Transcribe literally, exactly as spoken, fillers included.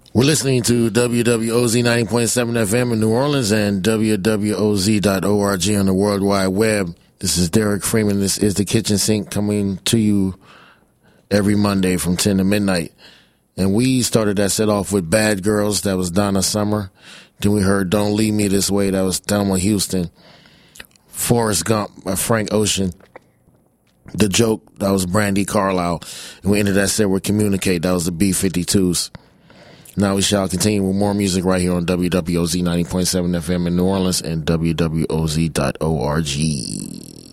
We're listening to W W O Z ninety point seven F M in New Orleans and W W O Z dot org on the World Wide Web. This is Derek Freeman. This is The Kitchen Sink, coming to you every Monday from ten to midnight. And we started that set off with Bad Girls. That was Donna Summer. Then we heard Don't Leave Me This Way. That was Thelma Houston. Forrest Gump by Frank Ocean. The Joke. That was Brandi Carlile. And we ended that set with Communicate. That was the B fifty-twos. Now we shall continue with more music right here on W W O Z ninety point seven F M in New Orleans and W W O Z dot org.